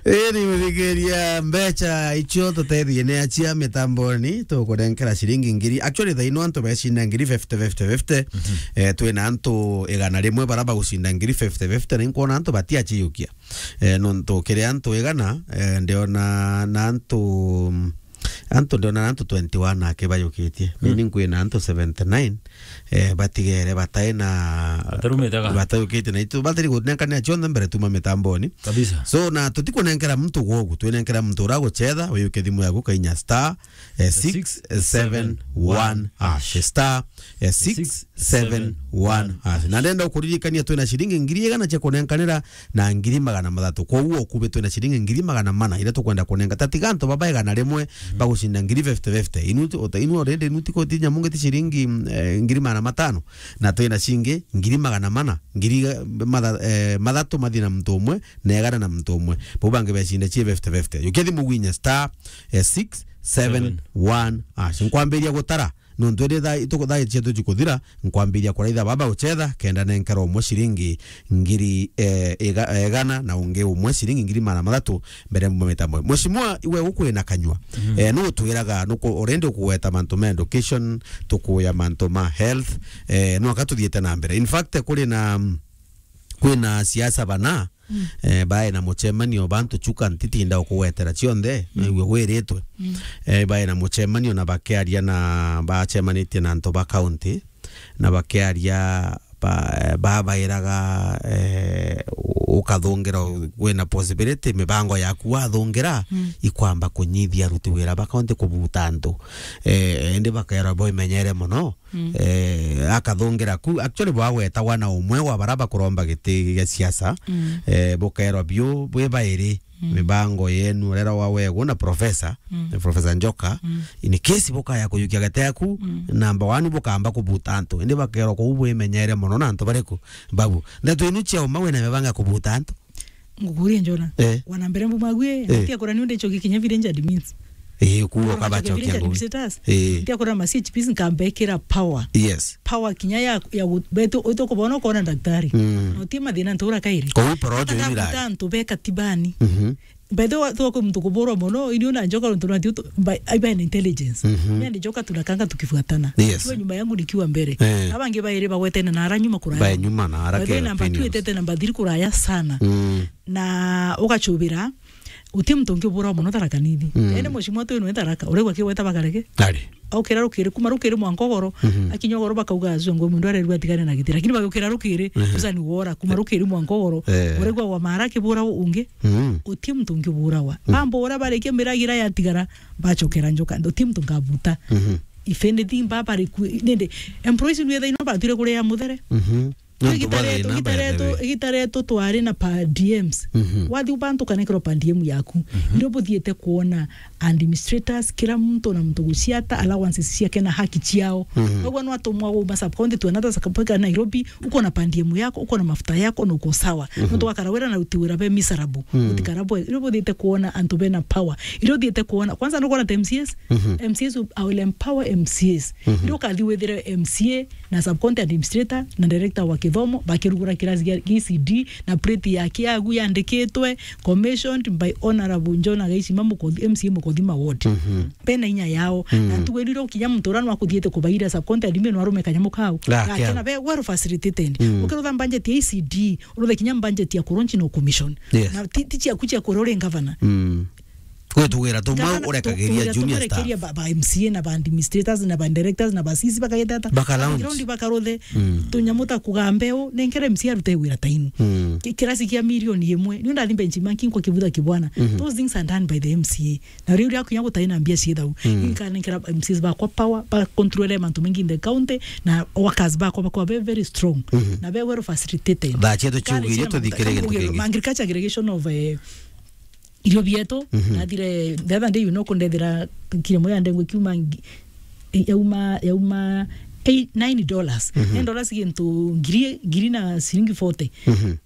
Eri mwigeria mbecha icho tutethie ne achia mitamboni tukurenkera shilingi ngiri. Actually they know anto beshinda ngiri 50 twina anto igana rimwe baraba gusinda ngiri 50 ni nkona anto batia chiyukia nonto kire anto igana ndiona na anto ndona anto 21 akebayukitie meaning kwina anto 79 batigere bataina batayukitie na itu batiri gunenkania chonde mbere tuma mitamboni kabisa. So na tutikunenkera mtu gogu twenenkera mtu urago chedha uyuke thimu yaku kainya star 671 hash star 671 hash na ndenda ukuririkania twina shilingi ngiri igana cha kunenkanira na ngiri magana mathatu kwa uo kube twina shilingi ngiri magana mana ira tukwenda kunenga tatiganto baba igana rimwe bagushinda ngiri 50 inuti ota inu orende inuti ko tinya mungeti shilingi ngiri magana matano na twina shinge ngiri magana mana ngiri mathatu mathina mtu umwe na igana na mtu umwe bobange beshinda chi 50 yukethi mugwinya star 671 nkwambiria gutara no ndwere tha itukutha chetu chikuthira nkwambiria kuraitha baba uchetha kenda nenkera umwe shilingi ngiri egana na unge umwe shilingi ngiri mana mathatu mbere mu mitambo mweshimwa iwe gukwina kanywa no twiraga no orende kuweta manto ma education tukuya manto ma health no akatuthiete na mbere in fact kwina siasa bana bae na muchemanio bantu chuka ntitinda okuwetera cionthe iwe wiritwe bae na muchemanio na bakiaria na bachemanitie na anto ba county na bakiaria bairaga ukathongera wena possibility mibango yaku wathongera ikwamba kunyithia ruti wira bakaunti kubutanto ende bakaira boy menyere muno akathongera ku actually bwaweta wana umwe wa baraba kuromba giti gya siasa bokaira bio bwe bairi mibango yenu rera wawe na professor Njoka in case boka ya kuyukia gateku number 1 bokamba kubutanto ende bakero ko ubwe menyere muno nanto bareko babu ndatwe nuchi au mawe na mebanga kubutanto nguguri njona wana mbere mbu magwe tia kora niunde choki kinya virenja admins kuwa kabacho kiangu tia kora masi chipisi nkambekera power power kinya ya beto utoko bono kona daktari otima dina ntura kairi ko porojo ira tanto beka tibani bedo thoko mtu kuboro mono ili una Njoka ntuna ndio by intelligence mimi Njoka tunakanga tukifuatana kwa nyuma yangu nikiwa mbere abange baire bagwetena na ara nyuma kuraya ba nyuma na ara ke namba tuetete namba thiri kuraya sana na ukachubira uti mtonge bora mono tarakanidi ene moshimo to ino taraka uregwa kiweta bakareke ari aukera rukire kuma rukire mwankogoro akinyogoro bakauga azongo mundu arerwa tigane na gitira kini bagukera rukire uzani wora kuma rukire mwankogoro uregwa wa marake bora unge uti mtonge bora wa ambo ora bareke miragira ya tigara bachokera Njoka ndo tim tungabuta ifende dimba bari nende employees nwe ino batire kure ya muthere Gitareto twari na pa DMs wathi ubantu kanekero pa DM yaku ndio bothiete kuona administrators kila mtu na mtu guciata allowances ciake na haki ciao ogwa no atomwa go basa county tu another sakapaka Nairobi uko na pa DM yako uko na mafuta yako na uko sawa mtu akarawera na utiwira be miserable utikarabo ndio bothiete kuona antu bena power ndio bothiete kuona kwanza no na MCS MCS will empower MCS ndio kadhiwethera MCA na subcounty administrator na director wa kithomo bakirugura kirasi ya ECD na plate yake yagu yandikitwe commissioned by honorable Njona Gaishima Mukothi MCA Mukothima ward pena inya yao na tuweriro kinya mturano akuthiete kubaira subcounty admin no arume kanya mukao kana be were facilitated ukirutha budget ya ECD urutha kinya budget ya Koronchi no commission na tichi akucha kurore governor kwetuwira tuma urekageria junior staff urekageria ba MCA na ba administrators na ba directors na ba sisi bakayetata background bakarothe tunyamuta kugambeo nenkere MCA rutewira tainu kirasi kia milioni yemwe ni ndali benchmarking kwa kivuda kibwana those things are done by the MCA na riri yako yangu taina ambia shida ikanenkera MCs ba kwa power ba control element mengi in the county na workers ba kwa very strong na be were facilitated ba cheto chugire to dikerege agriculture aggregation of irio bieto nadire the other day you know kundethera kirimo ya ndengwe kiuma yauma $9 $9 gintu ngiri na shilingi 40